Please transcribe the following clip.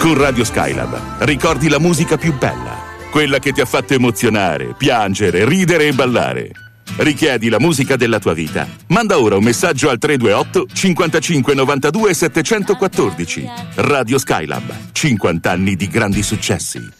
Con Radio Skylab ricordi la musica più bella, quella che ti ha fatto emozionare, piangere, ridere e ballare. Richiedi la musica della tua vita. Manda ora un messaggio al 328 55 92 714. Radio Skylab, 50 anni di grandi successi.